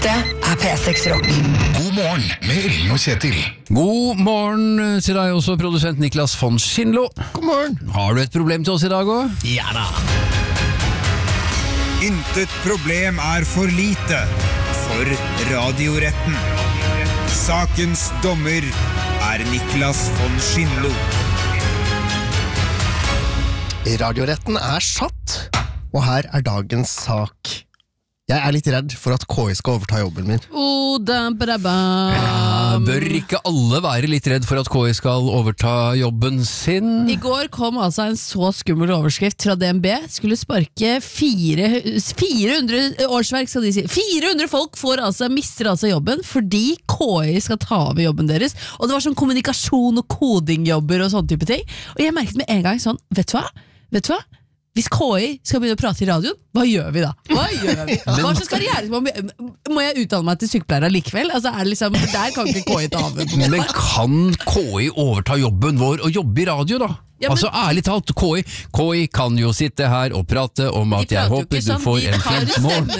Dette P6 Rock. God morgen med Ring og Kjetil. God morgen til deg også, produsent Niklas von Schindlo. God morgen. Har du et problem til oss i dag også? Ja da. Intet problem er for lite for Radioretten. Sakens dommer er Niklas von Schindlo. Radioretten er satt, og her er dagens sak. Jeg er litt redd for at KI skal overta jobben min. Bør ikke alle være litt redd for at KI skal overta jobben sin? I går kom altså en så skummel overskrift fra DNB. Skulle sparke 400 årsverk, skal de si. 400 folk mister jobben fordi KI skal ta over jobben deres. Og det var sånn kommunikasjon og kodingjobber og sånne type ting. Og jeg merket med en gang sånn, vet du hva? Hvis KI skal begynne å prate i radioen, hva gjør vi da? Hva slags karriere? Må jeg utdanne meg til sykepleier likevel? Altså, er det liksom, der kan ikke KI ta over. Men kan KI overta jobben vår og jobbe i radio da? Ja, men, altså ærlig talt, KI kan jo sitte her og prate om at jeg håper du får en fin morgen.